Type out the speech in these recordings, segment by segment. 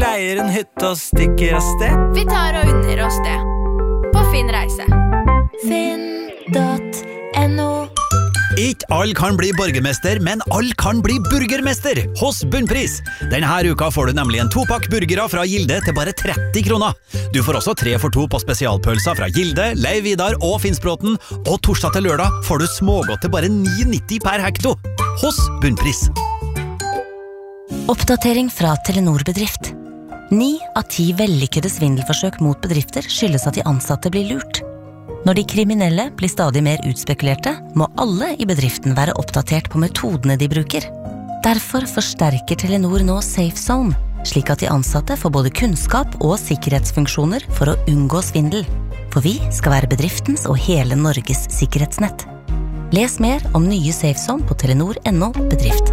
leier en hytte og stikker av sted. Vi tar og unner oss det. På Finn reise. Finn.no. Ikke alle kan bli borgermester, men alle kan bli burgermester hos Bunnpris. Denne uka får du nemlig en 2-pakk burgere fra Gilde til bare 30 kroner. Du får også 3 for 2 på spesialpølser fra Gilde, Leiv Vidar og Finnsbråten, og torsdag til lørdag får du smågodt til bare 9,90 per hekto hos Bunnpris. Oppdatering fra Telenor Bedrift. 9 av 10 vellykkede svindelforsøk mot bedrifter skyldes at de ansatte blir lurt. Når de kriminelle blir stadig mer utspekulerte, må alle i bedriften være oppdatert på metodene de bruker. Derfor forsterker Telenor nå Safe Zone, slik at de ansatte får både kunnskap og sikkerhetsfunksjoner for å unngå svindel. For vi skal være bedriftens og hele Norges sikkerhetsnett. Les mer om nye Safe Zone på telenor.no bedrift.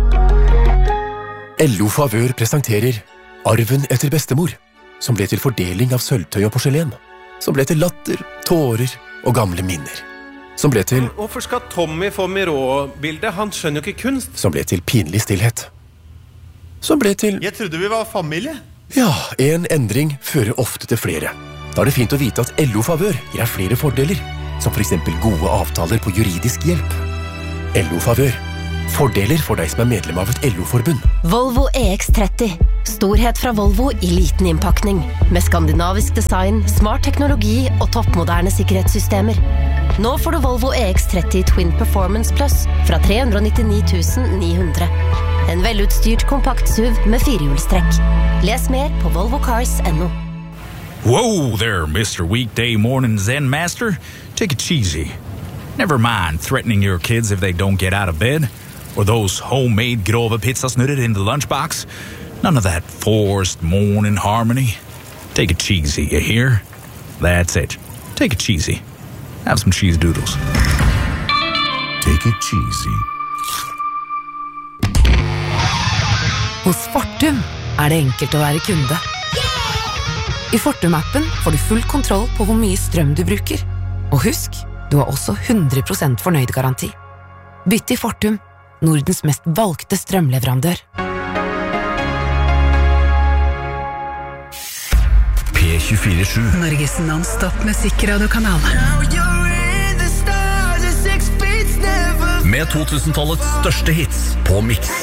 LO Favør presenterer Arven etter bestemor, som ble til fordeling av sølvtøy og porselen, som ble til latter, tårer og gamle minner, som ble til Hvorfor skal Tommy få Miró-bildet? Han skjønner jo ikke kunst. Som ble til pinlig stillhet, som ble til Jeg trodde vi var familie. Ja, en endring fører ofte til flere. Da er det fint å vite at LO Favør gir deg flere fordeler, som for eksempel gode avtaler på juridisk hjelp. LO Favør. Fordeler for deg som er medlem av et LO-forbund. Volvo EX30. Storhet fra Volvo i liten innpakning. Med skandinavisk design, smart teknologi og toppmoderne sikkerhetssystemer. Nå får du Volvo EX30 Twin Performance Plus fra 399 900. En velutstyrt kompakt SUV med 4-hjulstrekk. Les mer på volvocars.no. Whoa there, Mr. Weekday Morning Zen Master. Take it cheesy. Never mind threatening your kids if they don't get out of bed. Or those homemade grove pizzasnurrer in the lunchbox. None of that forced morning harmony. Take it cheesy, you hear? That's it. Take it cheesy. Have some cheese doodles. Take it cheesy. Hos Fortum er det enkelt å være kunde. I Fortum-appen får du full kontroll på hvor mye strøm du bruker. Og husk, du har også 100% fornøyd garanti. Bytt til Fortum, Nordens mest valgte strømleverandør. P24/7 Norges non-stop musikkradiokanal. Med 2000-tallets største hits på Mix.